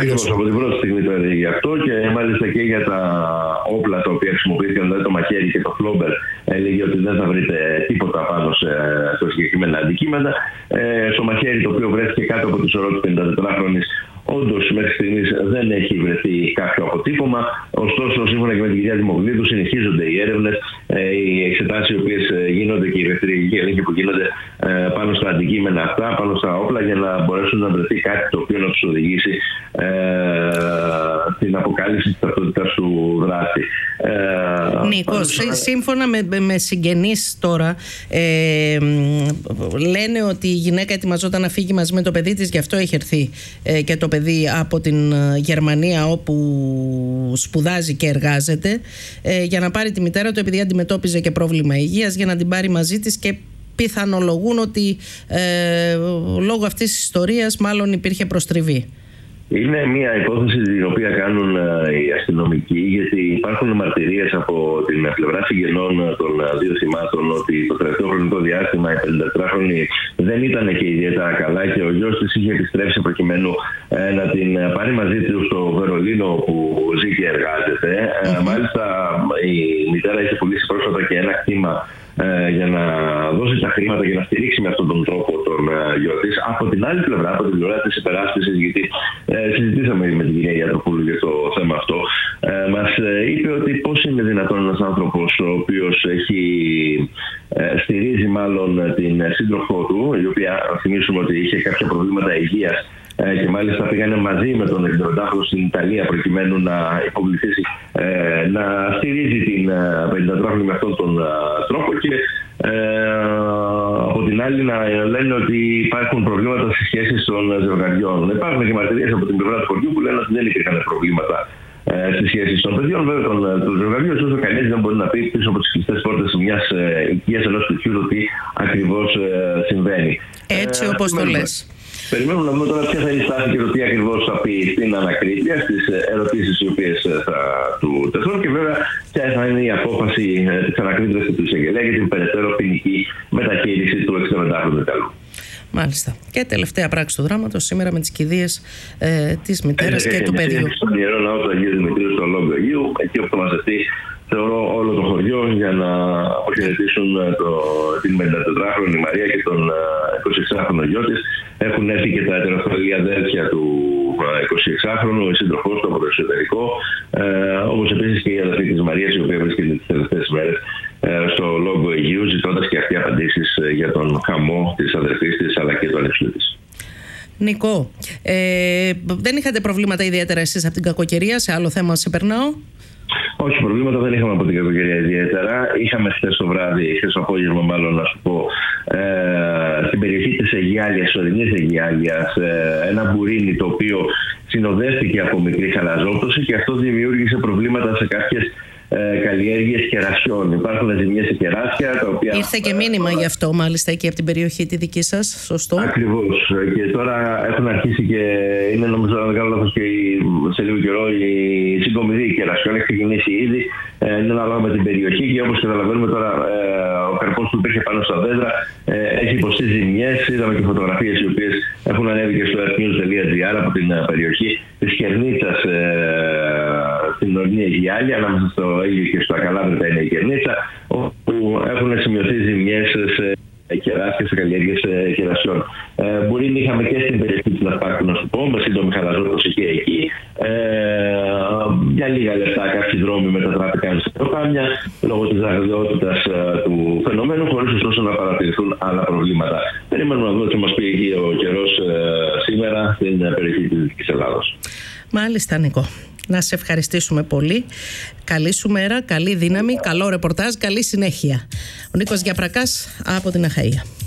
Ακριβώς, από την πρώτη στιγμή το έλεγε γι' αυτό και μάλιστα και για τα όπλα τα οποία χρησιμοποιήθηκαν, δηλαδή το μαχαίρι και το φλόμπερ, έλεγε ότι δεν θα βρείτε τίποτα πάνω σε συγκεκριμένα αντικείμενα. Στο μαχαίρι το οποίο βρέθηκε κάτω από τη σωρό του 54χρονης, όντως μέχρι στιγμής δεν έχει βρεθεί κάποιο αποτύπωμα. Ωστόσο, σύμφωνα και με την κυρία Δημοκλήδου, συνεχίζονται οι έρευνες, οι εξετάσεις οι οποίες γίνονται και οι δευτερηγικοί έλεγχοι που γίνονται πάνω στα αντικείμενα αυτά, πάνω στα όπλα, για να μπορέσουν να βρεθεί κάτι το οποίο να τους οδηγήσει στην αποκάλυψη της ταυτότητας του δράστη. Νίκο, σύμφωνα με συγγενείς τώρα, λένε ότι η γυναίκα ετοιμαζόταν να φύγει μαζί με το παιδί της, γι' αυτό έχει έρθει και το παιδί από την Γερμανία, όπου σπουδάζει και εργάζεται, για να πάρει τη μητέρα του, επειδή αντιμετώπιζε και πρόβλημα υγείας, για να την πάρει μαζί της, και πιθανολογούν ότι λόγω αυτής της ιστορίας μάλλον υπήρχε προστριβή. Είναι μια υπόθεση την οποία κάνουν οι αστυνομικοί, γιατί υπάρχουν μαρτυρίες από την πλευρά συγγενών των δύο θυμάτων ότι το τελευταίο χρονικό διάστημα η 54χρονη δεν ήταν και ιδιαίτερα καλά και ο γιος της είχε επιστρέψει προκειμένου να την πάρει μαζί του στο Βερολίνο, που ζει και εργάζεται. Μάλιστα η μητέρα είχε πουλήσει πρόσφατα και ένα κτήμα για να δώσει τα χρήματα και να στηρίξει με αυτόν τον τρόπο τον γιο της. Από την άλλη πλευρά, από την πλευρά της υπεράσπισης, γιατί συζητήσαμε με την κυρία Γιατροπούλου για το θέμα αυτό, μας είπε ότι πώς είναι δυνατόν ένας άνθρωπος ο οποίος στηρίζει μάλλον την σύντροφό του, η οποία θυμίσουμε ότι είχε κάποια προβλήματα υγείας, και μάλιστα πήγανε μαζί με τον 60χρονο στην Ιταλία προκειμένου να υποβληθήσει, να στηρίζει την 54χρονη με αυτόν τον τρόπο, και από την άλλη να λένε ότι υπάρχουν προβλήματα στις σχέσεις των ζευγαριών. Υπάρχουν και μαρτυρίες από την πλευρά του χωριού που λένε ότι δεν υπήρχαν προβλήματα στις σχέσεις των παιδιών, βέβαια του ζευγαριού, ωστόσο κανείς δεν μπορεί να πει πίσω από τις κλειστές πόρτες μιας οικίας, ενός σπιτιού, το τι ακριβώς συμβαίνει. Έτσι όπως το λες. Περιμένουμε να δούμε τώρα ποια θα είναι η στάση και το τι ακριβώς θα πει στην ανακρίτρια, στις ερωτήσεις οι οποίες θα του τεθούν, και βέβαια ποια θα είναι η απόφαση της ανακρίτριας και του εισαγγελέα για την περαιτέρω ποινική μεταχείριση του 65χρονου Ιταλού. Μάλιστα. Και τελευταία πράξη του δράματος σήμερα με τις κηδείες της μητέρας και του παιδιού. Στον Ιερό Ναό του Αγίου Δημητρίου στο Λόγκο Αγίου, εκεί όπου θα μαζευτεί, θεωρώ, όλο το χωριό για να αποχαιρετήσουν την 54χρονη Μαρία και τον 26χρονο γιο της. Έχουν έρθει και τα ετεροφιλή αδέρφια του 26χρονου, η σύντροφός του από το εσωτερικό, όπως επίσης και η αδερφή της Μαρίας, η οποία βρίσκεται τις τελευταίες μέρες στο Λόγκο Αγίου, ζητώντας και αυτή απαντήσεις για τον χαμό της αδερφής της αλλά και του ανεψιού της. Νικό, δεν είχατε προβλήματα ιδιαίτερα εσείς από την κακοκαιρία? Σε άλλο θέμα σε περνάω. Όχι, προβλήματα δεν είχαμε από την κακοκαιρία ιδιαίτερα. Είχαμε χθες το βράδυ, χθες το απόγευμα μάλλον να σου πω, στην περιοχή της Αιγιάλιας, της ορεινής Αιγιάλιας, ένα μπουρίνι το οποίο συνοδεύτηκε από μικρή χαλαζόπτωση, και αυτό δημιούργησε προβλήματα σε κάποιες καλλιέργειες κερασιών. Υπάρχουν ζημιές σε κεράσια, τα οποία... Ήρθε και μήνυμα γι' αυτό μάλιστα εκεί από την περιοχή τη δική σας, σωστό? Ακριβώς. Και τώρα έχουν αρχίσει και είναι, νομίζω, αν δεν κάνω λάθος, και σε λίγο καιρό η συγκομιδή κερασιών έχει ξεκινήσει ήδη. Είναι ανάλογα με την περιοχή, και όπως καταλαβαίνουμε τώρα, ο καρπός που υπήρχε πάνω στα δέντρα έχει υποστεί ζημιές. Είδαμε και φωτογραφίες οι οποίες έχουν ανέβει και στο earthnews.gr από την περιοχή της Κερνίτσας στην ορεινή Αιγιάλια, ανάμεσα στο Αίγιο και στο Ακαλάβρητα είναι η Κερνίτσα, όπου έχουν σημειωθεί ζημιές σε κεράσια, σε καλλιέργειες κερασιών. Μπορεί να είχαμε και στην περιοχή της Ναυπάκου, να σου πω, με σύντομη χαλαζόπτωση και εκεί. Για λίγα λεπτά κάποιοι δρόμοι μετατράπηκαν σε προκάμια λόγω της αγριότητας του φαινομένου, χωρίς ωστόσο να παρατηρηθούν άλλα προβλήματα. Περιμένουμε να δούμε τι μας πει ο καιρός σήμερα στην περιοχή της Δυτικής Ελλάδος. Μάλιστα, Νικό. Να σε ευχαριστήσουμε πολύ. Καλή σου μέρα, καλή δύναμη, καλό ρεπορτάζ, καλή συνέχεια. Ο Νίκος Γιαπρακάς από την Αχαΐα.